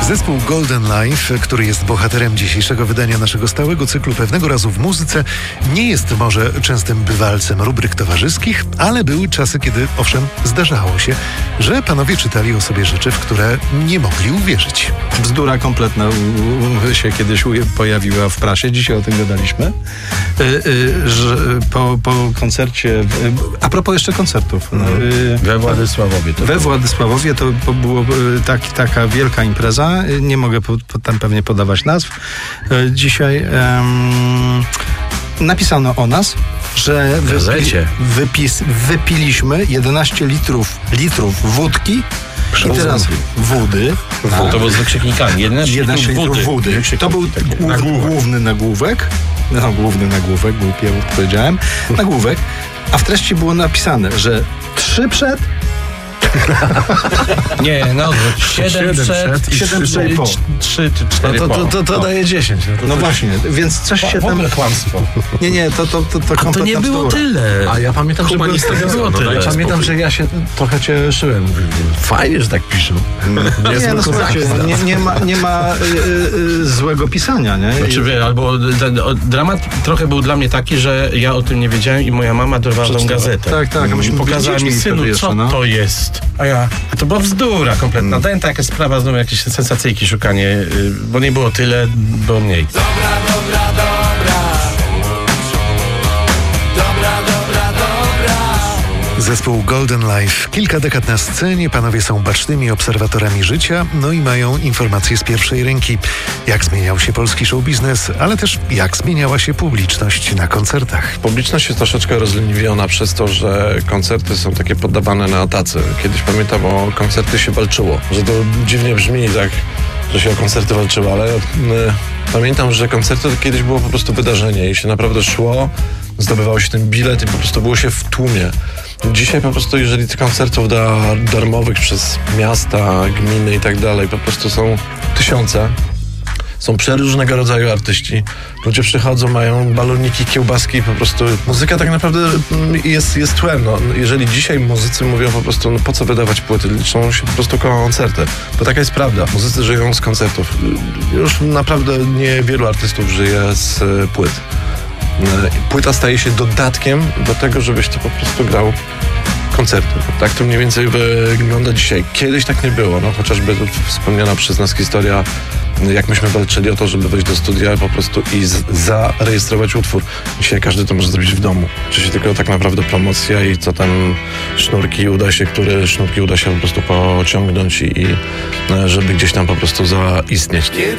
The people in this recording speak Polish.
Zespół Golden Life, który jest bohaterem dzisiejszego wydania naszego stałego cyklu Pewnego razu w muzyce, nie jest może częstym bywalcem rubryk towarzyskich, ale były czasy, kiedy owszem, zdarzało się, że panowie czytali o sobie rzeczy, w które nie mogli uwierzyć. Bzdura kompletna się kiedyś pojawiła w prasie, dzisiaj o tym gadaliśmy, że po koncercie, a propos jeszcze koncertów. We Władysławowie. We Władysławowie to było taka wielka impreza, nie mogę tam pewnie podawać nazw. Dzisiaj napisano o nas, że wypiliśmy 11 litrów wódki i teraz wody. To było z wykrzyknikami. 11 litrów wody. To był główny nagłówek. No, główny nagłówek, głupie powiedziałem. Nagłówek. A w treści było napisane, że 3 przed. Nie, no 7 przed i 7 po. 3 czy 4 to daje 10. No właśnie, więc coś się tam... kłamstwo. Nie, to kompletna To nie było tyle. A ja pamiętam, że nie było tyle. Ja pamiętam, że ja się trochę cieszyłem. Fajnie, że tak piszą. Nie ma złego pisania, nie? Znaczy, albo dramat trochę był dla mnie taki, że ja o tym nie wiedziałem i moja mama dorwała tą gazetę. Tak, a myśmy pokazała mi, synu, co to jest. A to była bzdura kompletna. Dałem taka sprawa, znowu jakieś sensacyjki szukanie, bo nie było tyle, było mniej. Zespół Golden Life. Kilka dekad na scenie, panowie są bacznymi obserwatorami życia, no i mają informacje z pierwszej ręki. Jak zmieniał się polski show biznes, ale też jak zmieniała się publiczność na koncertach. Publiczność jest troszeczkę rozleniwiona przez to, że koncerty są takie poddawane na tacy. Kiedyś pamiętam, o koncerty się walczyło. Że to dziwnie brzmi tak, że się o koncerty walczyło, ale pamiętam, że koncerty to kiedyś było po prostu wydarzenie i się naprawdę szło, zdobywało się ten bilet i po prostu było się w tłumie. Dzisiaj po prostu, jeżeli tych koncertów darmowych przez miasta, gminy i tak dalej, po prostu są tysiące. Są przeróżnego rodzaju artyści. Ludzie przychodzą, mają baloniki, kiełbaski, po prostu muzyka tak naprawdę jest tłem. No, jeżeli dzisiaj muzycy mówią po prostu, no po co wydawać płyty, liczą się po prostu koncerty. Bo taka jest prawda. Muzycy żyją z koncertów. Już naprawdę niewielu artystów żyje z płyt. Płyta staje się dodatkiem do tego, żebyś ty po prostu grał koncerty. Tak to mniej więcej wygląda dzisiaj. Kiedyś tak nie było. No, chociażby wspomniana przez nas historia, jak myśmy walczyli o to, żeby wejść do studia po prostu i zarejestrować utwór. Dzisiaj każdy to może zrobić w domu. Czyli tylko tak naprawdę promocja i co tam które sznurki uda się po prostu pociągnąć i żeby gdzieś tam po prostu zaistnieć.